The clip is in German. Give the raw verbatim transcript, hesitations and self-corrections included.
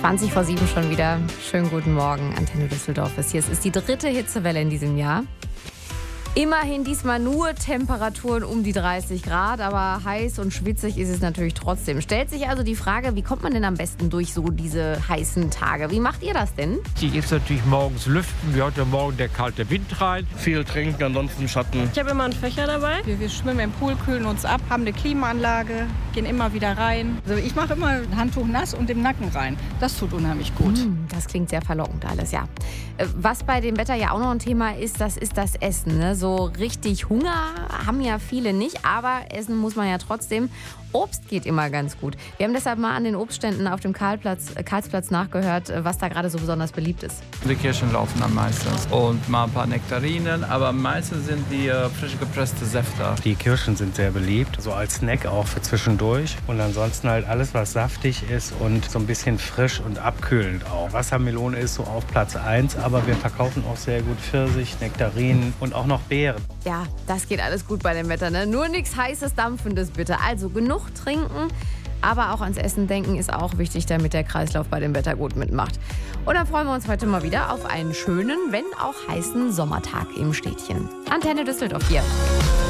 zwanzig vor sieben schon wieder. Schönen guten Morgen, Antenne Düsseldorf ist hier. Es ist die dritte Hitzewelle in diesem Jahr. Immerhin diesmal nur Temperaturen um die dreißig Grad, aber heiß und schwitzig ist es natürlich trotzdem. Stellt sich also die Frage, wie kommt man denn am besten durch so diese heißen Tage? Wie macht ihr das denn? Die ist natürlich morgens lüften, wie heute Morgen der kalte Wind rein. Viel trinken, ansonsten Schatten. Ich habe immer einen Fächer dabei. Wir, wir schwimmen im Pool, kühlen uns ab, haben eine Klimaanlage, gehen immer wieder rein. Also ich mache immer ein Handtuch nass und im Nacken rein. Das tut unheimlich gut. Hm, das klingt sehr verlockend alles, ja. Was bei dem Wetter ja auch noch ein Thema ist, das ist das Essen. Ne? So richtig Hunger haben ja viele nicht, aber essen muss man ja trotzdem. Obst geht immer ganz gut. Wir haben deshalb mal an den Obstständen auf dem Karlplatz, Karlsplatz nachgehört, was da gerade so besonders beliebt ist. Die Kirschen laufen am meisten und mal ein paar Nektarinen, aber am meisten sind die äh, frisch gepresste Säfte. Die Kirschen sind sehr beliebt, so als Snack auch für zwischendurch. Und ansonsten halt alles, was saftig ist und so ein bisschen frisch und abkühlend auch. Wassermelone ist so auf Platz eins, aber wir verkaufen auch sehr gut Pfirsich, Nektarinen und auch noch Beeren. Ja, das geht alles gut bei dem Wetter, ne? Nur nichts Heißes, Dampfendes bitte. Also genug trinken, aber auch ans Essen denken ist auch wichtig, damit der Kreislauf bei dem Wetter gut mitmacht. Und dann freuen wir uns heute mal wieder auf einen schönen, wenn auch heißen Sommertag im Städtchen. Antenne Düsseldorf hier.